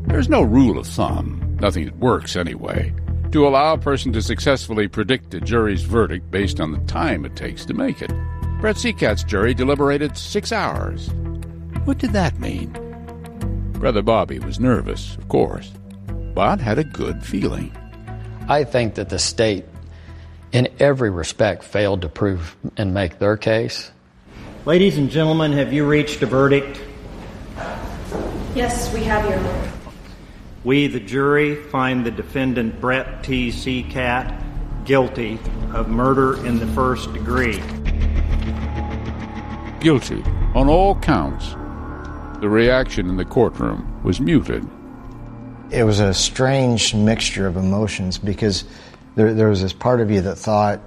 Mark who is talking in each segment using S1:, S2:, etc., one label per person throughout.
S1: There's no rule of thumb, nothing that works anyway, to allow a person to successfully predict a jury's verdict based on the time it takes to make it. Brett Seacat's jury deliberated 6 hours. What did that mean? Brother Bobby was nervous, of course, but had a good feeling.
S2: I think that the state, in every respect, failed to prove and make their case.
S3: Ladies and gentlemen, have you reached a verdict?
S4: Yes, we have, Your Honor.
S3: We, the jury, find the defendant Brett T. Seacat guilty of murder in the first degree.
S1: Guilty on all counts. The reaction in the courtroom was muted.
S5: It was a strange mixture of emotions because there was this part of you that thought,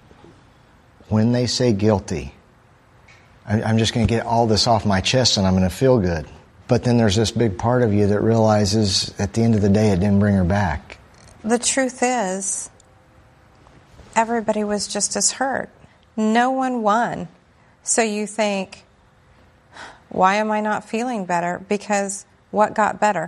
S5: when they say guilty, I'm just going to get all this off my chest and I'm going to feel good. But then there's this big part of you that realizes at the end of the day it didn't bring her back.
S6: The truth is, everybody was just as hurt. No one won. So you think, why am I not feeling better? Because what got better?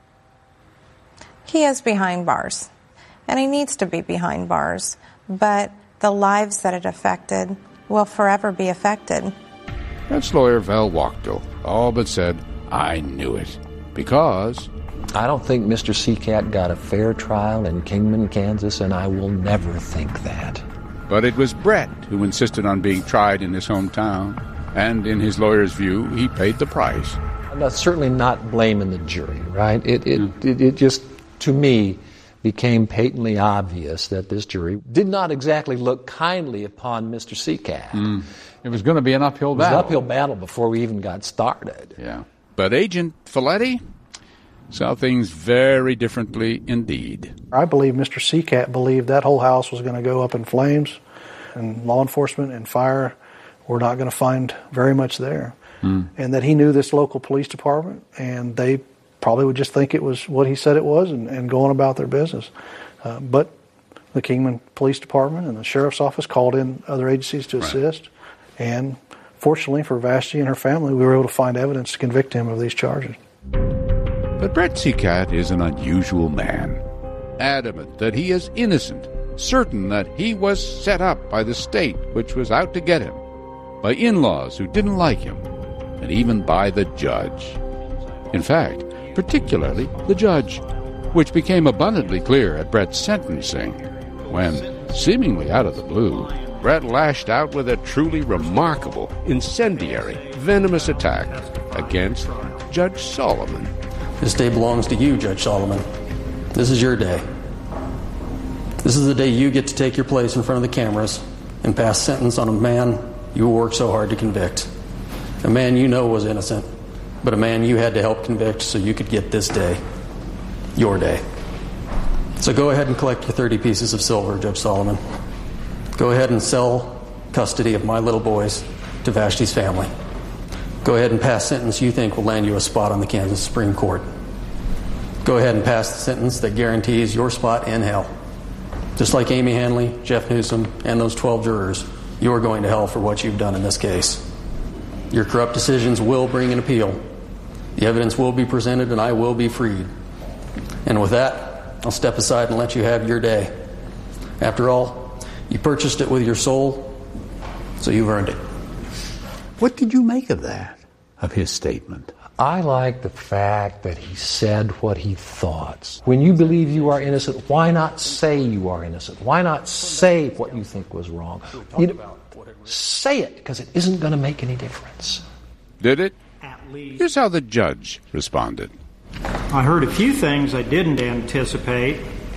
S6: He is behind bars, and he needs to be behind bars, but the lives that it affected will forever be affected.
S1: Brett's lawyer, Val Wachtel, all but said, I knew it, because
S7: I don't think Mr. Seacat got a fair trial in Kingman, Kansas, and I will never think that.
S1: But it was Brett who insisted on being tried in his hometown, and in his lawyer's view, he paid the price.
S7: I'm certainly not blaming the jury, right? It just, to me, became patently obvious that this jury did not exactly look kindly upon Mr. Seacat.
S1: It was going to be an uphill battle.
S7: It was an uphill battle before we even got started.
S1: Yeah. But Agent Folletti saw things very differently indeed.
S8: I believe Mr. Seacat believed that whole house was going to go up in flames, and law enforcement and fire were not going to find very much there. And that he knew this local police department, and they probably would just think it was what he said it was and go on about their business. But the Kingman Police Department and the Sheriff's Office called in other agencies to assist, and fortunately for Vashti and her family, we were able to find evidence to convict him of these charges.
S1: But Brett Seacat is an unusual man, adamant that he is innocent, certain that he was set up by the state which was out to get him, by in-laws who didn't like him, and even by the judge. In fact, particularly the judge, which became abundantly clear at Brett's sentencing, when, seemingly out of the blue, Brett lashed out with a truly remarkable, incendiary, venomous attack against Judge Solomon.
S2: This day belongs to you, Judge Solomon. This is your day. This is the day you get to take your place in front of the cameras and pass sentence on a man you worked so hard to convict. A man you know was innocent, but a man you had to help convict so you could get this day, your day. So go ahead and collect your 30 pieces of silver, Judge Solomon. Go ahead and sell custody of my little boys to Vashti's family. Go ahead and pass sentence you think will land you a spot on the Kansas Supreme Court. Go ahead and pass the sentence that guarantees your spot in hell. Just like Amy Hanley, Jeff Newsom, and those 12 jurors, you are going to hell for what you've done in this case. Your corrupt decisions will bring an appeal. The evidence will be presented and I will be freed. And with that, I'll step aside and let you have your day. After all, you purchased it with your soul, so you've earned it.
S1: What did you make of that, of his statement?
S7: I like the fact that he said what he thought. When you believe you are innocent, why not say you are innocent? Why not say what you think was wrong? Say it, because it isn't going to make any difference.
S1: Did it? Here's how the judge responded.
S3: I heard a few things I didn't anticipate.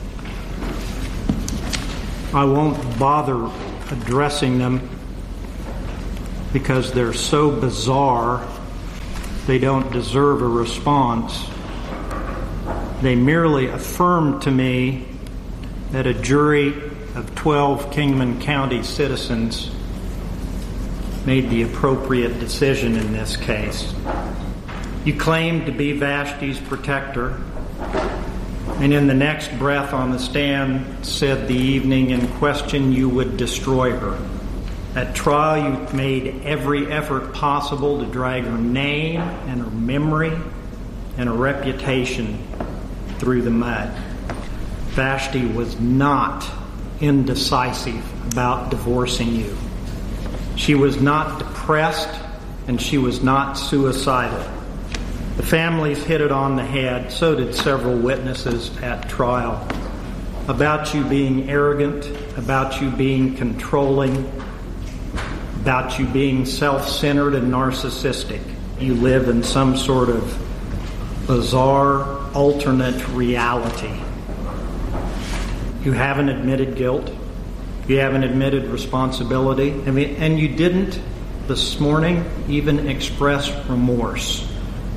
S3: I won't bother addressing them because they're so bizarre they don't deserve a response. They merely affirmed to me that a jury of 12 Kingman County citizens made the appropriate decision in this case. You claimed to be Vashti's protector, and in the next breath on the stand said the evening in question you would destroy her. At trial, you made every effort possible to drag her name and her memory and her reputation through the mud. Vashti was not indecisive about divorcing you. She was not depressed, and she was not suicidal. The families hit it on the head, so did several witnesses at trial, about you being arrogant, about you being controlling, about you being self-centered and narcissistic. You live in some sort of bizarre, alternate reality. You haven't admitted guilt. You haven't admitted responsibility. And you didn't, this morning, even express remorse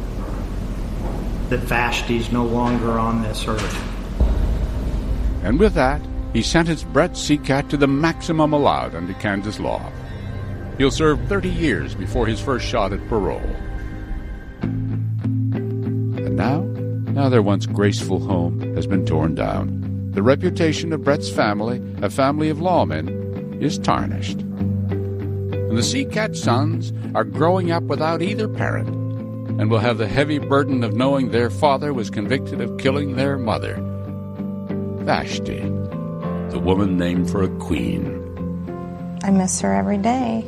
S3: that Vashti's no longer on this earth.
S1: And with that, he sentenced Brett Seacat to the maximum allowed under Kansas law. He'll serve 30 years before his first shot at parole. And now their once graceful home has been torn down. The reputation of Brett's family, a family of lawmen, is tarnished. And the Seacat sons are growing up without either parent and will have the heavy burden of knowing their father was convicted of killing their mother, Vashti, the woman named for a queen.
S6: I miss her every day,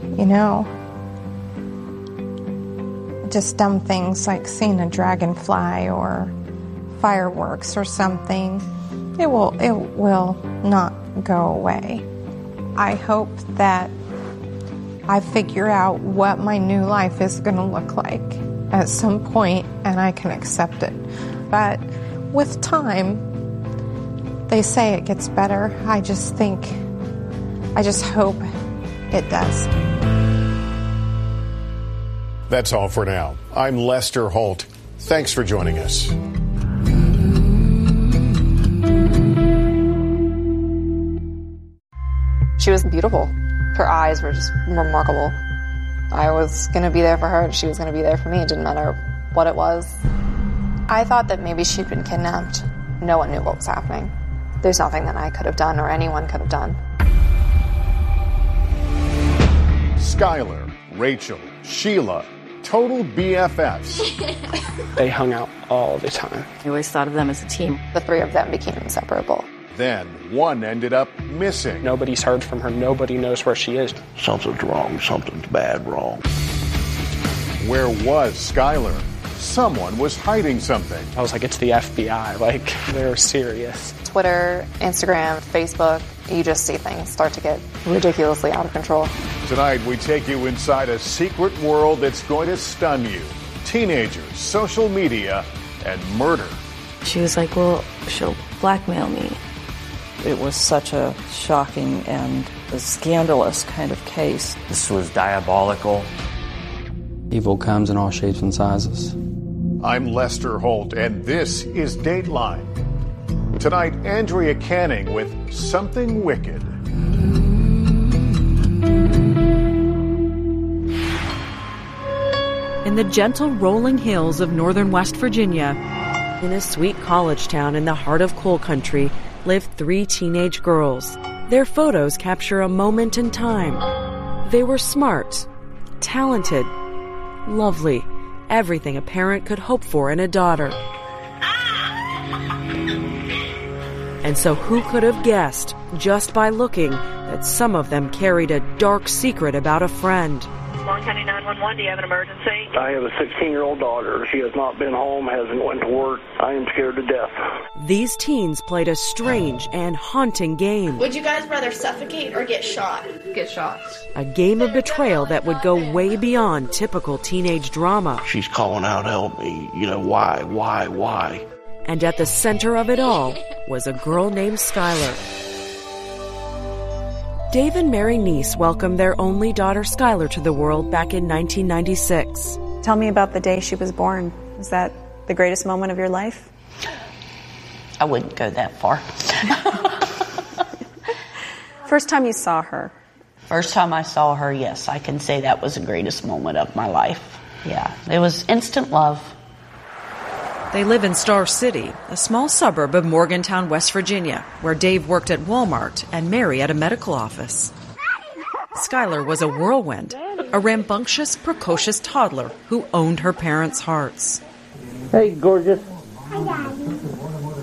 S6: Just dumb things like seeing a dragonfly or fireworks or something. It will not go away. I hope that I figure out what my new life is going to look like at some point, and I can accept it. But with time, they say it gets better. I just hope it does.
S4: That's all for now. I'm Lester Holt. Thanks for joining us.
S9: She was beautiful. Her eyes were just remarkable. I was going to be there for her, and she was going to be there for me. It didn't matter what it was. I thought that maybe she'd been kidnapped. No one knew what was happening. There's nothing that I could have done or anyone could have done.
S4: Skylar, Rachel, Sheila, total BFFs.
S10: They hung out all the time.
S11: I always thought of them as a team.
S9: The three of them became inseparable.
S4: Then one ended up missing.
S10: Nobody's heard from her. Nobody knows where she is.
S12: Something's wrong. Something's bad wrong.
S4: Where was Skylar? Someone was hiding something.
S10: I was like, it's the FBI. They're serious.
S9: Twitter, Instagram, Facebook, you just see things start to get ridiculously out of control.
S4: Tonight, we take you inside a secret world that's going to stun you. Teenagers, social media, and murder.
S11: She was like, well, she'll blackmail me.
S13: It was such a shocking and a scandalous kind of case.
S14: This was diabolical.
S2: Evil comes in all shapes and sizes.
S4: I'm Lester Holt, and this is Dateline. Tonight, Andrea Canning with Something Wicked.
S15: In the gentle rolling hills of northern West Virginia, in a sweet college town in the heart of coal country, lived 3 teenage girls. Their photos capture a moment in time. They were smart, talented, lovely, everything a parent could hope for in a daughter. And so who could have guessed, just by looking, that some of them carried a dark secret about a friend?
S16: Long County 911, do you have an emergency?
S12: I have a 16-year-old daughter. She has not been home, hasn't went to work. I am scared to death.
S15: These teens played a strange and haunting game.
S17: Would you guys rather suffocate or get shot?
S9: Get shot.
S15: A game of betrayal that would go way beyond typical teenage drama.
S12: She's calling out, help me. Why?
S15: And at the center of it all was a girl named Skylar. Dave and Mary Neese welcomed their only daughter Skylar to the world back in 1996.
S18: Tell me about the day she was born. Was that the greatest moment of your life?
S13: I wouldn't go that far.
S18: First time you saw her?
S13: First time I saw her, yes, I can say that was the greatest moment of my life. Yeah, it was instant love.
S15: They live in Star City, a small suburb of Morgantown, West Virginia, where Dave worked at Walmart and Mary at a medical office. Skylar was a whirlwind, a rambunctious, precocious toddler who owned her parents' hearts.
S19: Hey, gorgeous.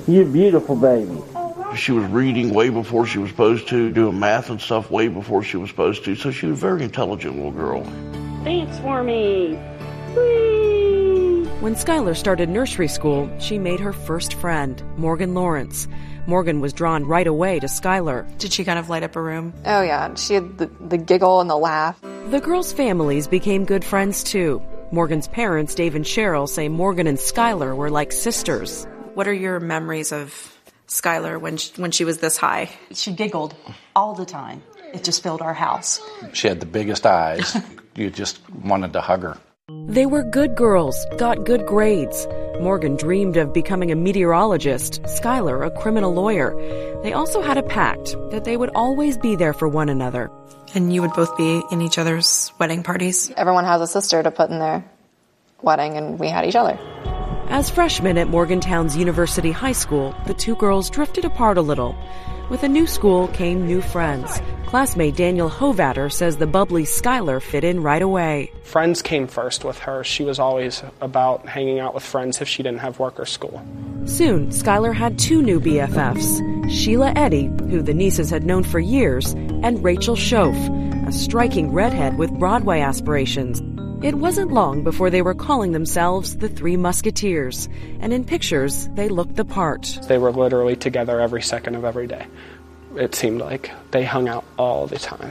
S19: You're a beautiful baby.
S20: She was reading way before she was supposed to, doing math and stuff way before she was supposed to, so she was a very intelligent little girl.
S11: Dance for me.
S15: Whee! When Skylar started nursery school, she made her first friend, Morgan Lawrence. Morgan was drawn right away to Skylar.
S18: Did she kind of light up a room?
S9: Oh, yeah. She had the giggle and the laugh.
S15: The girls' families became good friends, too. Morgan's parents, Dave and Cheryl, say Morgan and Skylar were like sisters.
S18: What are your memories of Skylar when she was this high?
S13: She giggled all the time. It just filled our house.
S21: She had the biggest eyes. You just wanted to hug her.
S15: They were good girls, got good grades. Morgan dreamed of becoming a meteorologist, Skylar a criminal lawyer. They also had a pact that they would always be there for one another.
S18: And you would both be in each other's wedding parties?
S9: Everyone has a sister to put in their wedding, and we had each other.
S15: As freshmen at Morgantown's University High School, the two girls drifted apart a little. With a new school came new friends. Classmate Daniel Hovatter says the bubbly Skylar fit in right away.
S10: Friends came first with her. She was always about hanging out with friends if she didn't have work or school.
S15: Soon, Skylar had two new BFFs, Sheila Eddy, who the nieces had known for years, and Rachel Schoaf, a striking redhead with Broadway aspirations. It wasn't long before they were calling themselves the Three Musketeers, and in pictures, they looked the part.
S10: They were literally together every second of every day. It seemed like they hung out all the time.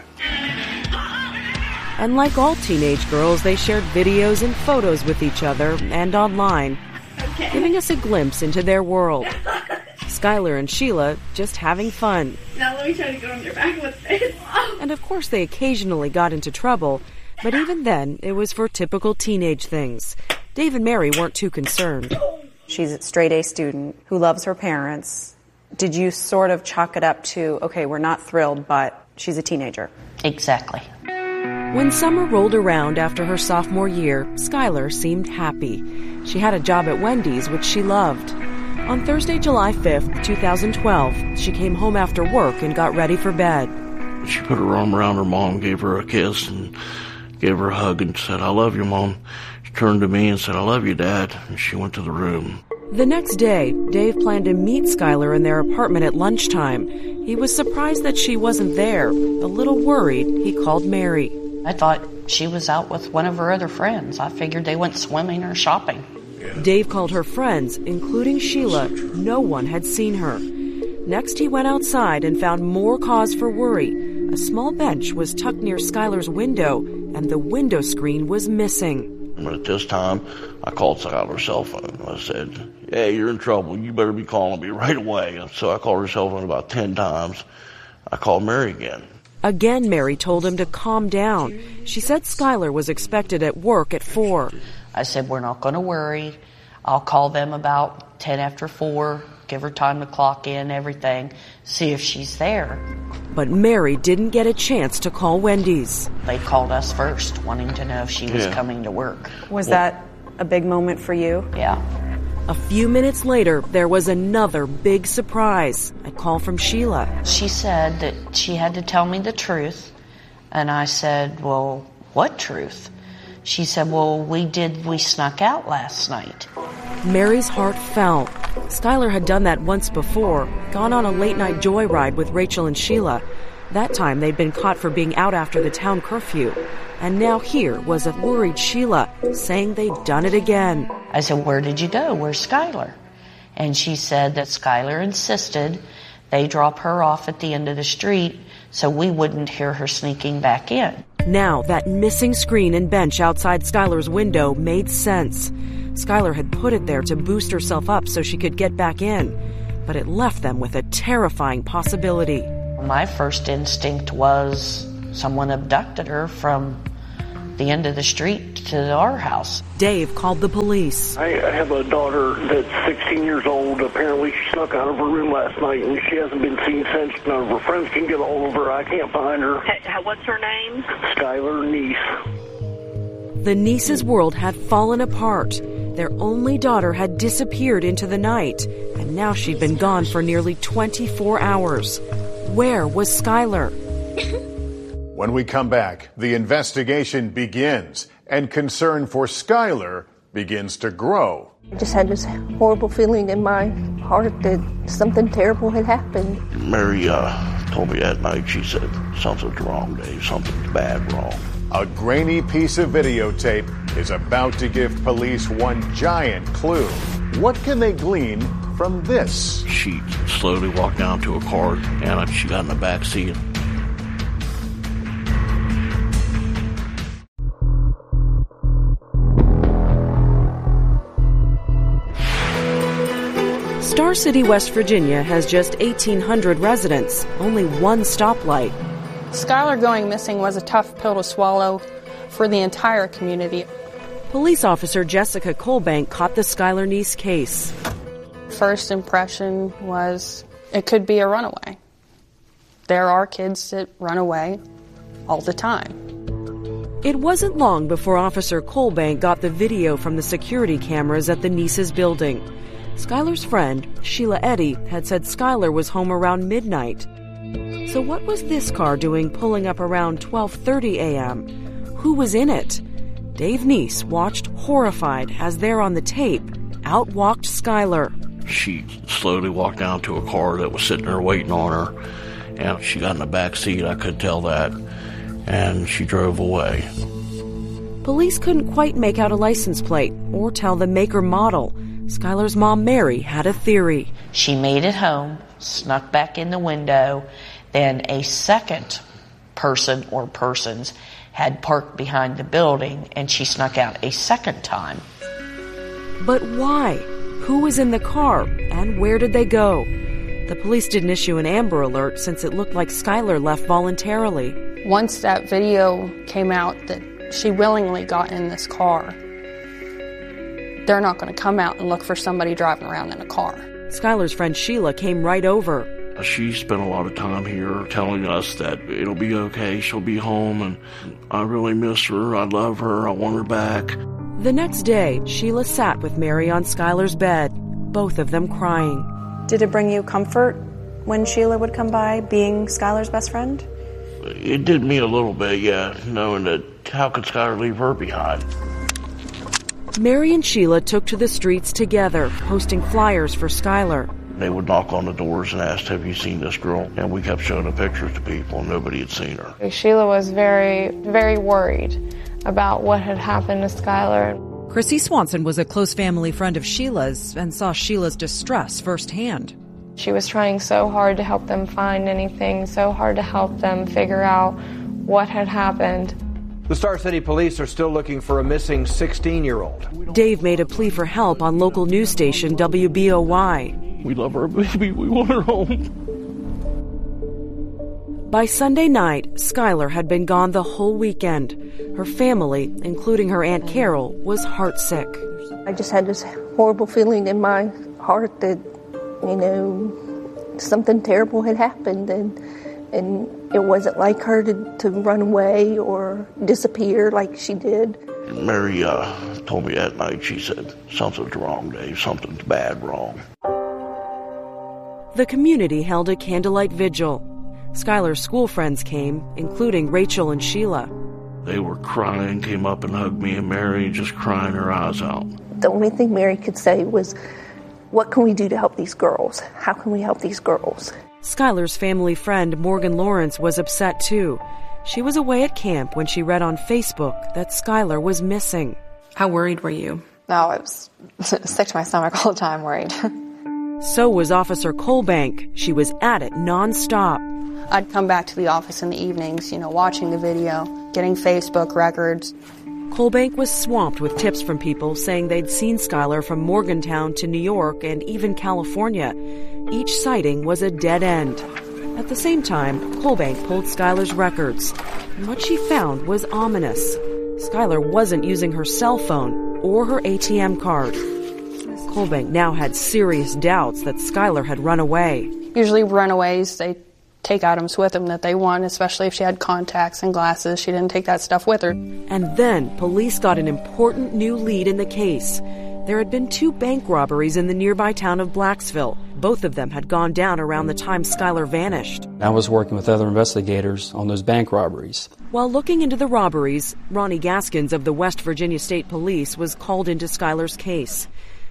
S15: And like all teenage girls, they shared videos and photos with each other and online, giving us a glimpse into their world. Skylar and Sheila just having fun.
S17: Now let me try to go on your back with this.
S15: And of course they occasionally got into trouble, but even then it was for typical teenage things. Dave and Mary weren't too concerned.
S18: She's a straight-A student who loves her parents. Did you sort of chalk it up to, okay, we're not thrilled, but she's a teenager?
S13: Exactly.
S15: When summer rolled around after her sophomore year, Skylar seemed happy. She had a job at Wendy's, which she loved. On Thursday, July 5th, 2012, she came home after work and got ready for bed.
S20: She put her arm around her mom, gave her a kiss, and gave her a hug and said, "I love you, Mom." She turned to me and said, "I love you, Dad," and she went to the room.
S15: The next day, Dave planned to meet Skylar in their apartment at lunchtime. He was surprised that she wasn't there. A little worried, he called Mary.
S13: I thought she was out with one of her other friends. I figured they went swimming or shopping.
S15: Dave called her friends, including Sheila. No one had seen her. Next, he went outside and found more cause for worry. A small bench was tucked near Skylar's window, and the window screen was missing.
S20: But at this time, I called Skylar's cell phone. I said, "Hey, you're in trouble. You better be calling me right away." And so I called her cell phone about 10 times. I called Mary again.
S15: Again, Mary told him to calm down. She said Skylar was expected at work at 4.
S13: I said, "We're not going to worry. I'll call them about 10 after 4, give her time to clock in, everything, see if she's there."
S15: But Mary didn't get a chance to call Wendy's.
S13: They called us first, wanting to know if she was coming to work.
S18: Was that a big moment for you?
S13: Yeah.
S15: A few minutes later, there was another big surprise. A call from Sheila.
S13: She said that she had to tell me the truth. And I said, "Well, what truth?" She said, "Well, we snuck out last night."
S15: Mary's heart fell. Skylar had done that once before, gone on a late-night joyride with Rachel and Sheila. That time they'd been caught for being out after the town curfew. And now here was a worried Sheila saying they'd done it again.
S13: I said, "Where did you go? Where's Skylar?" And she said that Skylar insisted they drop her off at the end of the street so we wouldn't hear her sneaking back in.
S15: Now, that missing screen and bench outside Skylar's window made sense. Skylar had put it there to boost herself up so she could get back in. But it left them with a terrifying possibility.
S13: My first instinct was someone abducted her from the end of the street to our house.
S15: Dave called the police.
S12: I have a daughter that's 16 years old. Apparently she snuck out of her room last night and she hasn't been seen since. None of her friends can get a hold of her. I can't find her.
S16: What's her name?
S12: Skylar Neese.
S15: The Neese's world had fallen apart. Their only daughter had disappeared into the night, and now she'd been gone for nearly 24 hours. Where was Skylar?
S4: When we come back, the investigation begins, and concern for Skylar begins to grow.
S22: I just had this horrible feeling in my
S19: heart that something terrible had happened.
S20: Mary told me that night, she said, something's wrong, Dave, something's bad wrong.
S4: A grainy piece of videotape is about to give police one giant clue. What can they glean from this?
S20: She slowly walked down to a car, and she got in the back seat.
S15: Star City, West Virginia has just 1,800 residents, only one stoplight.
S22: Skylar going missing was a tough pill to swallow for the entire community.
S15: Police officer Jessica Colbank caught the Skylar Neese case.
S22: First impression was it could be a runaway. There are kids that run away all the time.
S15: It wasn't long before Officer Colbank got the video from the security cameras at the Neese's building. Skylar's friend, Sheila Eddy, had said Skylar was home around midnight. So what was this car doing pulling up around 12:30 a.m.? Who was in it? Dave Neese watched horrified as there on the tape, out walked Skylar.
S20: She slowly walked down to a car that was sitting there waiting on her, and she got in the back seat, I could tell that, and she drove away.
S15: Police couldn't quite make out a license plate or tell the make or model. Skylar's mom, Mary, had a theory.
S13: She made it home, snuck back in the window, then a second person or persons had parked behind the building, and she snuck out a second time.
S15: But why? Who was in the car, and where did they go? The police didn't issue an Amber Alert since it looked like Skylar left voluntarily.
S22: Once that video came out that she willingly got in this car, they're not going to come out and look for somebody driving around in a car.
S15: Skylar's friend Sheila came right over.
S20: She spent a lot of time here telling us that it'll be okay, she'll be home, and I really miss her, I love her, I want her back.
S15: The next day, Sheila sat with Mary on Skylar's bed, both of them crying.
S18: Did it bring you comfort when Sheila would come by, being Skylar's best friend?
S20: It did me a little bit, yeah, knowing that how could Skylar leave her behind?
S15: Mary and Sheila took to the streets together, posting flyers for Skylar.
S20: They would knock on the doors and ask, have you seen this girl? And we kept showing the pictures to people, and nobody had seen her.
S23: Sheila was very, very worried about what had happened to Skylar.
S24: Chrissy Swanson was a close family friend of Sheila's and saw Sheila's distress firsthand.
S23: She was trying so hard to help them find anything, so hard to help them figure out what had happened.
S25: The Star City Police are still looking for a missing 16-year-old.
S15: Dave made a plea for help on local news station WBOY.
S20: We love our baby. We want her home.
S15: By Sunday night, Skylar had been gone the whole weekend. Her family, including her Aunt Carol, was heartsick.
S19: I just had this horrible feeling in my heart that, something terrible had happened, and it wasn't like her to run away or disappear like she did.
S20: Mary told me that night, she said, something's wrong, Dave, something's bad wrong.
S15: The community held a candlelight vigil. Skylar's school friends came, including Rachel and Sheila.
S20: They were crying, came up and hugged me and Mary, just crying her eyes out.
S19: The only thing Mary could say was, what can we do to help these girls? How can we help these girls?
S15: Skylar's family friend Morgan Lawrence was upset too. She was away at camp when she read on Facebook that Skylar was missing.
S18: How worried were you?
S9: No, I was sick to my stomach all the time, worried.
S15: So was Officer Colbank. She was at it nonstop.
S22: I'd come back to the office in the evenings, watching the video, getting Facebook records.
S15: Colbank was swamped with tips from people saying they'd seen Skylar from Morgantown to New York and even California. Each sighting was a dead end. At the same time, Colbank pulled Skylar's records. And what she found was ominous. Skylar wasn't using her cell phone or her ATM card. Colbank now had serious doubts that Skylar had run away.
S22: Usually runaways, they take items with them that they want, especially if she had contacts and glasses. She didn't take that stuff with her.
S15: And then police got an important new lead in the case. There had been 2 bank robberies in the nearby town of Blacksville. Both of them had gone down around the time Skylar vanished.
S2: I was working with other investigators on those bank robberies.
S15: While looking into the robberies, Ronnie Gaskins of the West Virginia State Police was called into Skylar's case.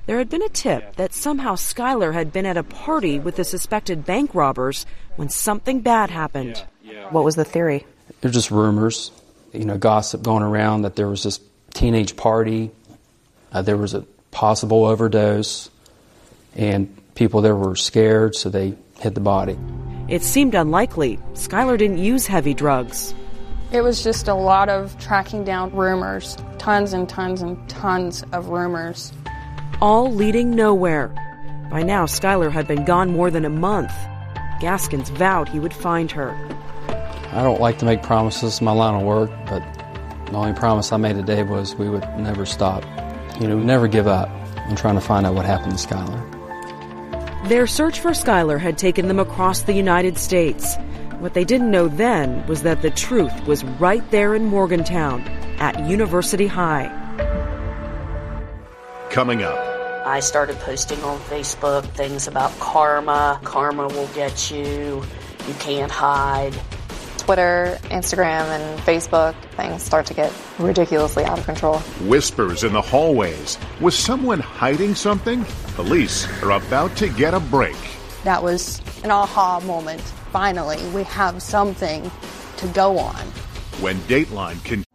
S15: There had been a tip that somehow Skylar had been at a party with the suspected bank robbers when something bad happened.
S18: What was the theory?
S1: They're just rumors, gossip going around that there was this teenage party, there was a possible overdose, and people there were scared, so they hid the body.
S15: It seemed unlikely. Skylar didn't use heavy drugs.
S22: It was just a lot of tracking down rumors, tons and tons and tons of rumors.
S15: All leading nowhere. By now, Skylar had been gone more than a month. Gaskins vowed he would find her.
S1: I don't like to make promises in my line of work, but the only promise I made today was we would never stop. Never give up in trying to find out what happened to Skylar.
S15: Their search for Skylar had taken them across the United States. What they didn't know then was that the truth was right there in Morgantown, at University High.
S4: Coming up.
S13: I started posting on Facebook things about karma. Karma will get you. You can't hide.
S9: Twitter, Instagram, and Facebook, things start to get ridiculously out of control.
S4: Whispers in the hallways. Was someone hiding something? Police are about to get a break.
S22: That was an aha moment. Finally, we have something to go on.
S4: When Dateline continues.